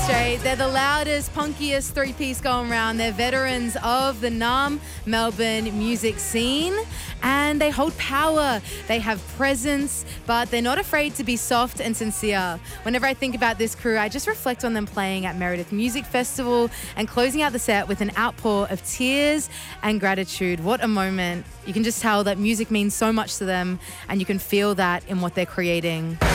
straight. They're the loudest, punkiest three-piece going around. They're veterans of the Melbourne music scene, and they hold power. They have presence, but they're not afraid to be soft and sincere. Whenever I think about this crew, I just reflect on them playing at Meredith Music Festival and closing out the set with an outpour of tears and gratitude. What a moment. You can just tell that music means so much to them, and you can feel that in what they're creating.